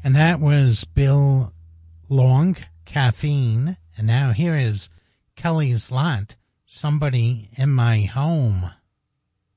And that was Bill Long, Caffeine. And now here is Kelly Slot, Somebody in My Home.